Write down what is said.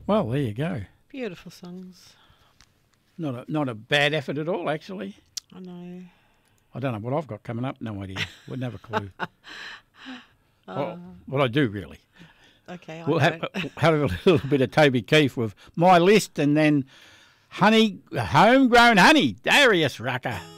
Well, there you go. Beautiful songs. Not a bad effort at all, actually. I know. I don't know what I've got coming up. No idea. Wouldn't have a clue. Well, I do really. Okay, We'll have a little bit of Toby Keith with My List, and then Homegrown Honey, Darius Rucker.